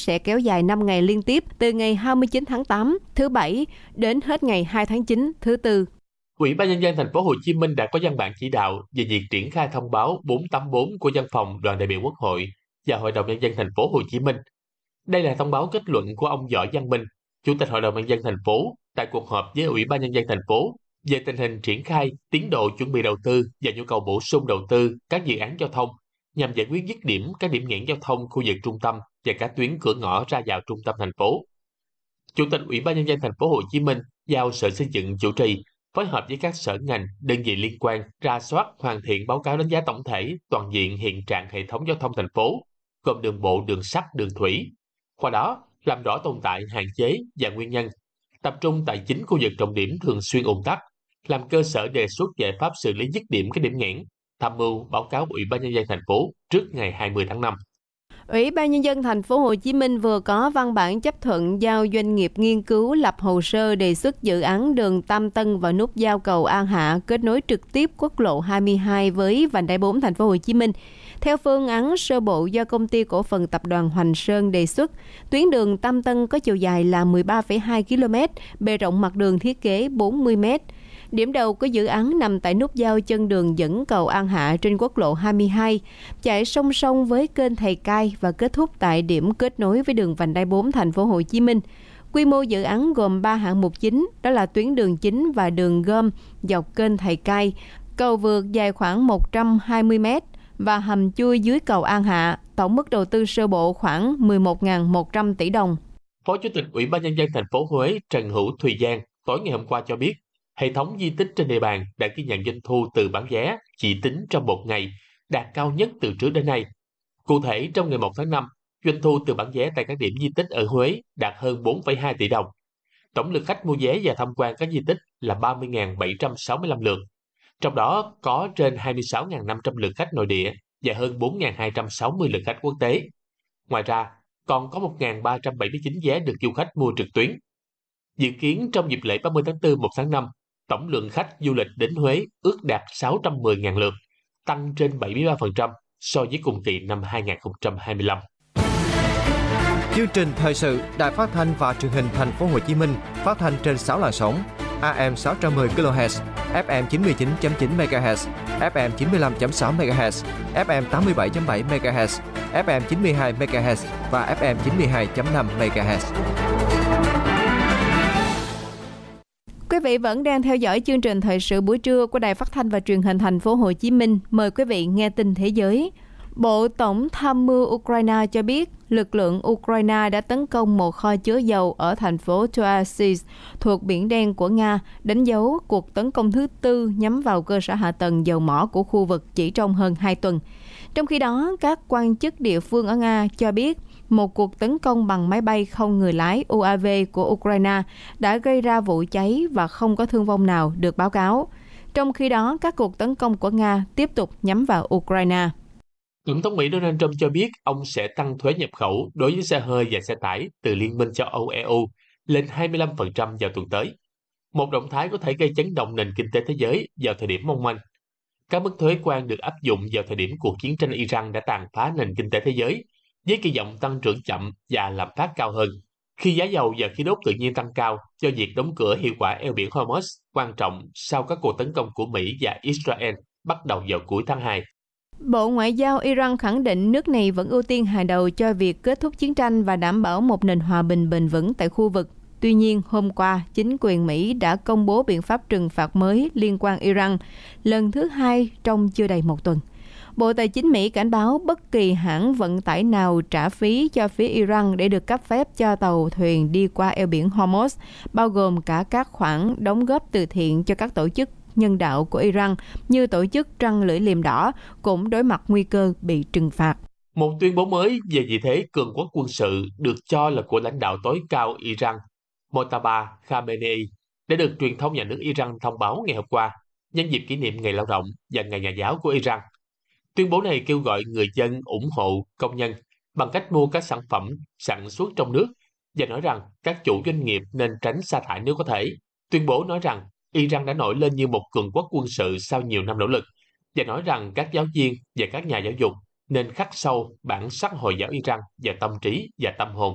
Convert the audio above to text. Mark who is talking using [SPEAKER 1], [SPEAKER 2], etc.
[SPEAKER 1] sẽ kéo dài 5 ngày liên tiếp từ ngày 29 tháng 8 thứ Bảy đến hết ngày 2 tháng 9 thứ Tư.
[SPEAKER 2] Ủy ban Nhân dân thành phố Hồ Chí Minh đã có văn bản chỉ đạo về việc triển khai thông báo 484 của Văn phòng Đoàn đại biểu Quốc hội và Hội đồng Nhân dân thành phố Hồ Chí Minh. Đây là thông báo kết luận của ông Võ Văn Minh, Chủ tịch Hội đồng Nhân dân thành phố, tại cuộc họp với Ủy ban Nhân dân thành phố về tình hình triển khai, tiến độ chuẩn bị đầu tư và nhu cầu bổ sung đầu tư các dự án giao thông nhằm giải quyết dứt điểm các điểm nghẽn giao thông khu vực trung tâm và các tuyến cửa ngõ ra vào trung tâm thành phố. Chủ tịch Ủy ban Nhân dân thành phố Hồ Chí Minh giao Sở Xây dựng chủ trì, phối hợp với các sở ngành, đơn vị liên quan rà soát, hoàn thiện báo cáo đánh giá tổng thể toàn diện hiện trạng hệ thống giao thông thành phố, gồm đường bộ, đường sắt, đường thủy. Qua đó, làm rõ tồn tại, hạn chế và nguyên nhân, tập trung tại 9 khu vực trọng điểm thường xuyên ùn tắc, làm cơ sở đề xuất giải pháp xử lý dứt điểm các điểm nghẽn, tham mưu báo cáo Ủy ban Nhân dân thành phố trước ngày 20 tháng 5.
[SPEAKER 1] Ủy ban Nhân dân thành phố Hồ Chí Minh vừa có văn bản chấp thuận giao doanh nghiệp nghiên cứu lập hồ sơ đề xuất dự án đường Tam Tân và nút giao cầu An Hạ kết nối trực tiếp quốc lộ 22 với vành đai 4 thành phố Hồ Chí Minh. Theo phương án sơ bộ do công ty cổ phần tập đoàn Hoành Sơn đề xuất, tuyến đường Tam Tân có chiều dài là 13,2 km, bề rộng mặt đường thiết kế 40 m. Điểm đầu của dự án nằm tại nút giao chân đường dẫn cầu An Hạ trên quốc lộ 22, chạy song song với kênh Thầy Cai và kết thúc tại điểm kết nối với đường vành đai 4 thành phố Hồ Chí Minh. Quy mô dự án gồm 3 hạng mục chính, đó là tuyến đường chính và đường gom dọc kênh Thầy Cai, cầu vượt dài khoảng 120 m và hầm chui dưới cầu An Hạ, tổng mức đầu tư sơ bộ khoảng 11.100 tỷ đồng.
[SPEAKER 2] Phó Chủ tịch Ủy ban Nhân dân thành phố Huế Trần Hữu Thùy Giang tối ngày hôm qua cho biết, hệ thống di tích trên địa bàn đã ghi nhận doanh thu từ bán vé chỉ tính trong một ngày đạt cao nhất từ trước đến nay. Cụ thể, trong ngày 1 tháng 5, doanh thu từ bán vé tại các điểm di tích ở Huế đạt hơn 4,2 tỷ đồng. Tổng lượt khách mua vé và tham quan các di tích là 30.765 lượt. Trong đó có trên 26.500 lượt khách nội địa và hơn 4.260 lượt khách quốc tế. Ngoài ra, còn có 1.379 vé được du khách mua trực tuyến. Dự kiến trong dịp lễ 30 tháng 4, 1 tháng 5, tổng lượng khách du lịch đến Huế ước đạt 610.000 lượt, tăng trên 73% so với cùng kỳ năm 2025.
[SPEAKER 3] Chương trình thời sự Đài Phát thanh và Truyền hình Thành phố Hồ Chí Minh phát thanh trên 6 làn sóng: AM 610 kHz, FM 99.9 MHz, FM 95.6 MHz, FM 87.7 MHz, FM 92 MHz và FM 92.5 MHz.
[SPEAKER 1] Quý vị vẫn đang theo dõi chương trình thời sự buổi trưa của Đài Phát thanh và Truyền hình Thành phố Hồ Chí Minh. Mời quý vị nghe tin thế giới. Bộ Tổng tham mưu Ukraine cho biết lực lượng Ukraine đã tấn công một kho chứa dầu ở thành phố Toasis thuộc Biển Đen của Nga, đánh dấu cuộc tấn công thứ tư nhắm vào cơ sở hạ tầng dầu mỏ của khu vực chỉ trong hơn 2 tuần. Trong khi đó, các quan chức địa phương ở Nga cho biết một cuộc tấn công bằng máy bay không người lái UAV của Ukraine đã gây ra vụ cháy và không có thương vong nào được báo cáo. Trong khi đó, các cuộc tấn công của Nga tiếp tục nhắm vào Ukraine.
[SPEAKER 2] Tổng thống Mỹ Donald Trump cho biết ông sẽ tăng thuế nhập khẩu đối với xe hơi và xe tải từ Liên minh châu Âu EU lên 25% vào tuần tới. Một động thái có thể gây chấn động nền kinh tế thế giới vào thời điểm mong manh. Các mức thuế quan được áp dụng vào thời điểm cuộc chiến tranh Iran đã tàn phá nền kinh tế thế giới, với kỳ vọng tăng trưởng chậm và lạm phát cao hơn. Khi giá dầu và khí đốt tự nhiên tăng cao do việc đóng cửa hiệu quả eo biển Hormuz quan trọng sau các cuộc tấn công của Mỹ và Israel bắt đầu vào cuối tháng 2.
[SPEAKER 1] Bộ Ngoại giao Iran khẳng định nước này vẫn ưu tiên hàng đầu cho việc kết thúc chiến tranh và đảm bảo một nền hòa bình bền vững tại khu vực. Tuy nhiên, hôm qua, chính quyền Mỹ đã công bố biện pháp trừng phạt mới liên quan Iran, lần thứ 2 trong chưa đầy một tuần. Bộ Tài chính Mỹ cảnh báo bất kỳ hãng vận tải nào trả phí cho phía Iran để được cấp phép cho tàu thuyền đi qua eo biển Hormuz, bao gồm cả các khoản đóng góp từ thiện cho các tổ chức nhân đạo của Iran như tổ chức Trăng Lưỡi Liềm Đỏ, cũng đối mặt nguy cơ bị trừng phạt.
[SPEAKER 2] Một tuyên bố mới về vị thế cường quốc quân sự được cho là của lãnh đạo tối cao Iran, Mojtaba Khamenei, đã được truyền thông nhà nước Iran thông báo ngày hôm qua, nhân dịp kỷ niệm Ngày Lao động và Ngày Nhà giáo của Iran. Tuyên bố này kêu gọi người dân ủng hộ công nhân bằng cách mua các sản phẩm sản xuất trong nước và nói rằng các chủ doanh nghiệp nên tránh sa thải nếu có thể. Tuyên bố nói rằng Iran đã nổi lên như một cường quốc quân sự sau nhiều năm nỗ lực và nói rằng các giáo viên và các nhà giáo dục nên khắc sâu bản sắc Hồi giáo Iran vào tâm trí và tâm hồn